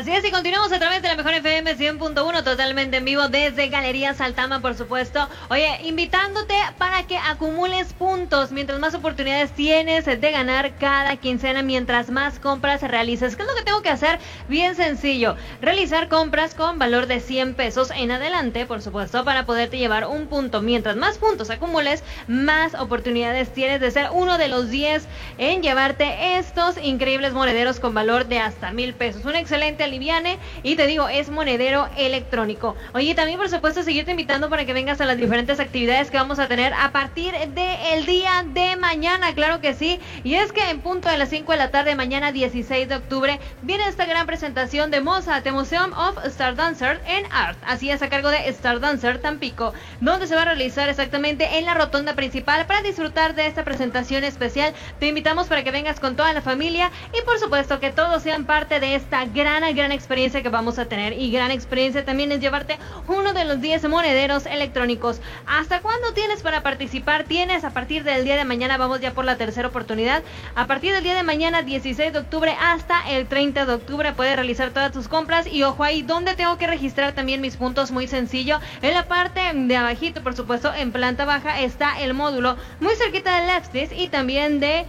Así es, y continuamos a través de la Mejor FM 100.1, totalmente en vivo desde Galerías Altama, por supuesto. Oye, invitándote para que acumules puntos, mientras más oportunidades tienes de ganar cada quincena, mientras más compras realices. ¿Qué es lo que tengo que hacer? Bien sencillo, realizar compras con valor de 100 pesos en adelante, por supuesto, para poderte llevar un punto. Mientras más puntos acumules, más oportunidades tienes de ser uno de los 10 en llevarte estos increíbles monederos con valor de hasta 1,000 pesos. Un excelente aliviane, y te digo, es monedero electrónico. Oye, también por supuesto seguirte invitando para que vengas a las diferentes actividades que vamos a tener a partir del día de mañana, claro que sí, y es que en punto de las 5 de la tarde, mañana 16 de octubre, viene esta gran presentación de Mozart, The Museum of Star Dancer and Art, así es, a cargo de Star Dancer Tampico, donde se va a realizar exactamente en la rotonda principal. Para disfrutar de esta presentación especial, te invitamos para que vengas con toda la familia y por supuesto que todos sean parte de esta gran experiencia que vamos a tener. Y gran experiencia también es llevarte uno de los 10 monederos electrónicos. ¿Hasta cuándo tienes para participar? Tienes a partir del día de mañana, vamos ya por la tercera oportunidad, a partir del día de mañana 16 de octubre hasta el 30 de octubre puedes realizar todas tus compras. Y ojo ahí, ¿dónde tengo que registrar también mis puntos? Muy sencillo, en la parte de abajito, por supuesto, en planta baja está el módulo, muy cerquita de Lefties y también de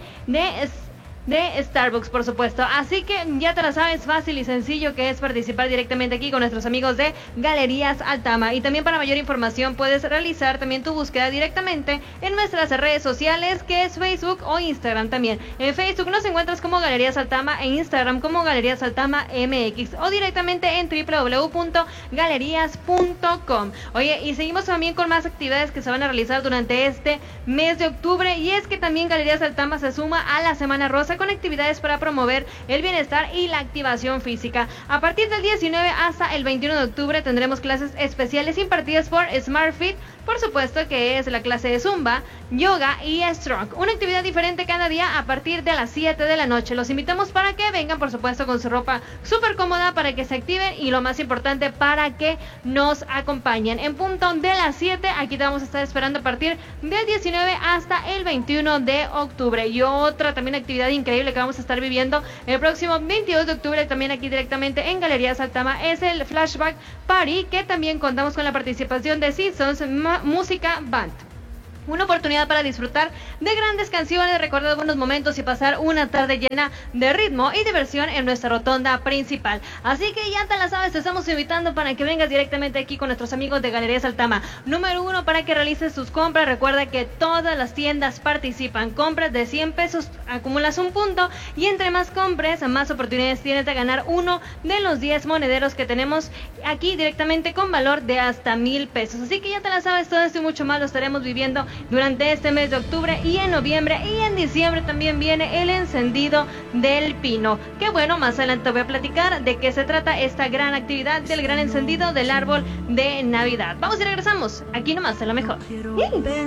Starbucks, por supuesto. Así que ya te la sabes, fácil y sencillo que es participar directamente aquí con nuestros amigos de Galerías Altama. Y también para mayor información puedes realizar también tu búsqueda directamente en nuestras redes sociales, que es Facebook o Instagram también. En Facebook nos encuentras como Galerías Altama, en Instagram como Galerías Altama MX, o directamente en www.galerías.com. Oye, y seguimos también con más actividades que se van a realizar durante este mes de octubre, y es que también Galerías Altama se suma a la Semana Rosa con actividades para promover el bienestar y la activación física. A partir del 19 hasta el 21 de octubre tendremos clases especiales impartidas por SmartFit, por supuesto que es la clase de Zumba, Yoga y Strong. Una actividad diferente cada día a partir de las 7 de la noche. Los invitamos para que vengan, por supuesto, con su ropa súper cómoda para que se activen y lo más importante, para que nos acompañen. En punto de las 7, aquí te vamos a estar esperando a partir del 19 hasta el 21 de octubre. Y otra también actividad increíble que vamos a estar viviendo el próximo 22 de octubre también aquí directamente en Galerías Altama es el Flashback Party, que también contamos con la participación de Seasons Música Band. Una oportunidad para disfrutar de grandes canciones, recordar buenos momentos y pasar una tarde llena de ritmo y diversión en nuestra rotonda principal. Así que ya te la sabes, te estamos invitando para que vengas directamente aquí con nuestros amigos de Galerías Altama. Número 1, para que realices tus compras. Recuerda que todas las tiendas participan. Compras de 100 pesos, acumulas un punto, y entre más compres, más oportunidades tienes de ganar uno de los 10 monederos que tenemos aquí directamente con valor de hasta 1,000 pesos. Así que ya te la sabes, todo esto y mucho más lo estaremos viviendo durante este mes de octubre, y en noviembre y en diciembre también viene el encendido del pino. Que bueno, más adelante voy a platicar de qué se trata esta gran actividad del gran encendido del árbol de Navidad. Vamos y regresamos aquí nomás en La Mejor.